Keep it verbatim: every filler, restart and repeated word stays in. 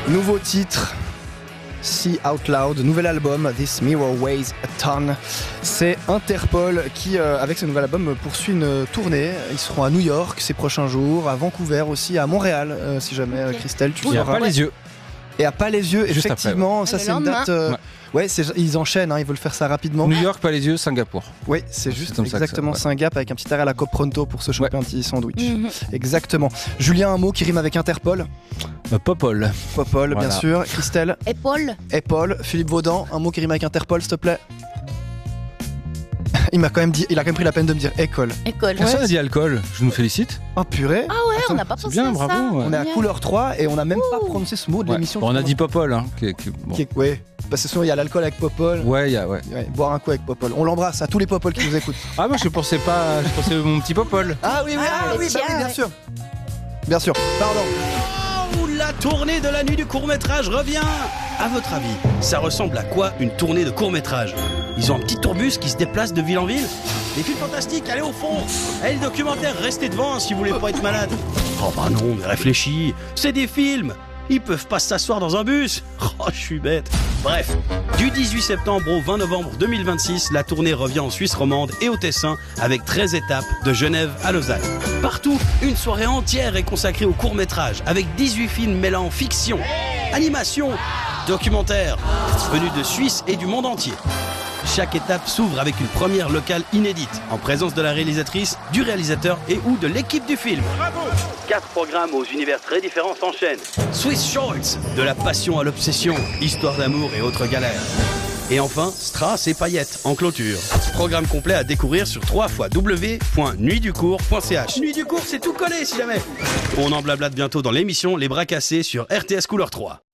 Nouveau titre, See Out Loud, nouvel album, This Mirror Weighs a Ton. C'est Interpol qui, euh, avec ce nouvel album, poursuit une tournée. Ils seront à New York ces prochains jours, à Vancouver aussi, à Montréal, euh, si jamais, okay. Christelle, tu sauras. pas les yeux. Et à pas les yeux, juste effectivement, après, ça ouais. c'est une date. Euh, ouais, ouais c'est, ils enchaînent, hein, ils veulent faire ça rapidement. New York, pas les yeux, Singapour. Oui, c'est juste c'est exactement ça, ça, ouais. Singap avec un petit arrêt à la Cop Pronto pour se choper ouais. un petit sandwich. Mm-hmm. Exactement. Julien, un mot qui rime avec Interpol. euh, Popol. Popol, voilà. Bien sûr. Christelle. Épaule. Épaule. Philippe Vaudan, un mot qui rime avec Interpol, s'il te plaît. Il m'a quand même dit, il a quand même pris la peine de me dire école. École. Personne n'a ouais. dit alcool, je nous félicite. Oh purée. Ah ouais, Attends, on n'a pas pensé bien, à bravo, ça. Ouais. On est à couleur trois et on n'a même Ouh. pas prononcé ce mot de ouais. l'émission. Bon, on a dit Popol. Hein, qui, qui, bon. qui est, ouais, parce que souvent il y a l'alcool avec Popol. Ouais, il y a, ouais. ouais. Boire un coup avec Popol. On l'embrasse à tous les Popol qui nous écoutent. Ah, moi je pensais pas, je pensais mon petit Popol. Ah oui, oui, ah, ah, oui, bah, oui, bien sûr. Bien sûr, pardon. Oh, la tournée de la nuit du court-métrage revient. À votre avis, ça ressemble à quoi une tournée de court-métrage? Ils ont un petit tourbus qui se déplace de ville en ville? Des films fantastiques, allez au fond. Allez, le documentaire, restez devant si vous voulez pas être malade. Oh bah non, mais réfléchis, c'est des films. Ils peuvent pas s'asseoir dans un bus. Oh, je suis bête. Bref, du dix-huit septembre au vingt novembre deux mille vingt-six, la tournée revient en Suisse romande et au Tessin avec treize étapes de Genève à Lausanne. Partout, une soirée entière est consacrée au court-métrage avec dix-huit films mêlant fiction, animation, documentaire, venus de Suisse et du monde entier. Chaque étape s'ouvre avec une première locale inédite, en présence de la réalisatrice, du réalisateur et ou de l'équipe du film. Bravo. Quatre programmes aux univers très différents s'enchaînent. Swiss Shorts, de la passion à l'obsession, histoire d'amour et autres galères. Et enfin, Strass et paillettes en clôture. Programme complet à découvrir sur w w w point nuit du cours point c h. Nuit du cours, c'est tout collé si jamais. On en blablate bientôt dans l'émission Les Bras Cassés sur R T S Couleur trois.